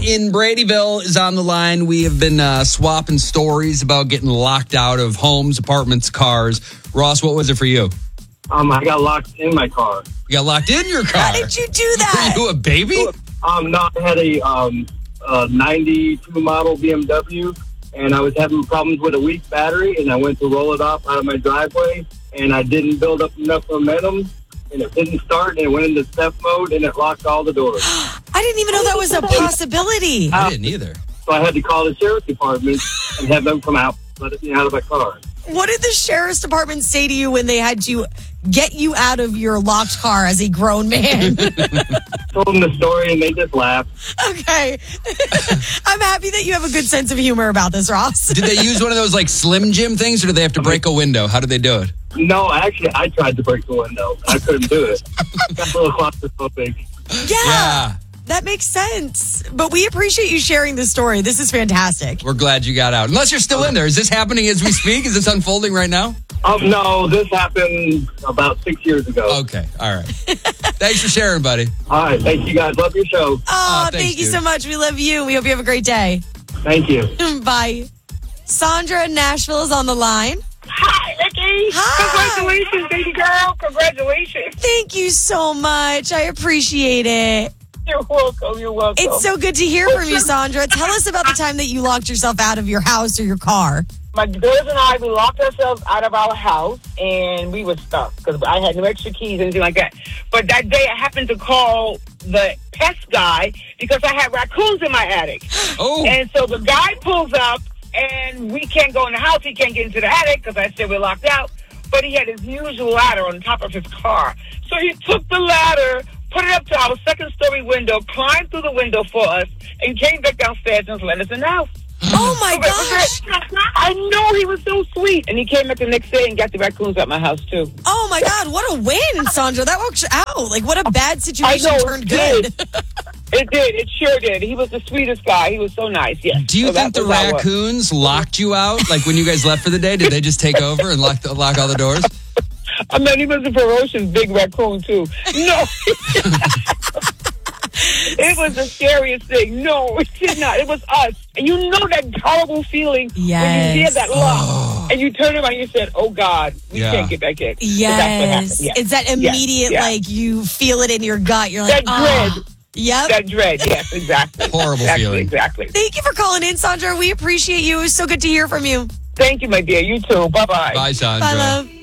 in Bradyville is on the line. We have been swapping stories about getting locked out of homes, apartments, cars. Ross, what was it for you? I got locked in my car. You got locked in your car? How did you do that? Were you a baby? No, I had a 92 model BMW, and I was having problems with a weak battery, and I went to roll it off out of my driveway, and I didn't build up enough momentum, and it didn't start, and it went into step mode, and it locked all the doors. I didn't even know that was a possibility. I didn't either. So I had to call the sheriff's department and have them come out, let me out of my car. What did the sheriff's department say to you when they had to get you out of your locked car as a grown man? Told them the story, and they just laughed. Okay. I'm happy that you have a good sense of humor about this, Ross. Did they use one of those like Slim Jim things, or did they have to break a window? How did they do it? No, actually, I tried to break the window. I couldn't do it. Got a little claustrophobic. Yeah. That makes sense. But we appreciate you sharing this story. This is fantastic. We're glad you got out. Unless you're still in there. Is this happening as we speak? Is this unfolding right now? No, this happened about 6 years ago. Okay. All right. Thanks for sharing, buddy. All right. Thank you, guys. Love your show. Oh, thanks, thank you dude. so much. We love you. We hope you have a great day. Thank you. Bye. Sandra in Nashville is on the line. Hi, Nikki. Hi. Congratulations, baby girl. Congratulations. Thank you so much. I appreciate it. You're welcome. You're welcome. It's so good to hear from you, Sandra. Tell us about the time that you locked yourself out of your house or your car. My girls and I, we locked ourselves out of our house, and we were stuck because I had no extra keys, anything like that. But that day, I happened to call the pest guy because I had raccoons in my attic. Oh. And so the guy pulls up, and we can't go in the house. He can't get into the attic because I said we're locked out. But he had his usual ladder on top of his car. So he took the ladder, put it up to our second-story window, climbed through the window for us, and came back downstairs and let us in the house. Oh, my gosh. I know, he was so sweet. And he came back the next day and got the raccoons at my house, too. Oh, my God. What a win, Sandra. That worked out. Like, what a bad situation turned good. It did. It sure did. He was the sweetest guy. He was so nice, yes. Do you think the raccoons locked you out? Like when you guys left for the day, did they just take over and lock all the doors? I mean, he was a ferocious big raccoon, too. No. It was the scariest thing. No, it did not. It was us. And you know that horrible feeling when you hear that lock. And you turn around and you said, oh, God, we can't get back in. Yes. That's what happened. Yeah. It's that immediate, like, you feel it in your gut. You're like, that dread. Yep. That dread, yes, exactly. Horrible feeling. Exactly. Thank you for calling in, Sandra. We appreciate you. It was so good to hear from you. Thank you, my dear. You too. Bye-bye. Bye, Sandra. Bye, love.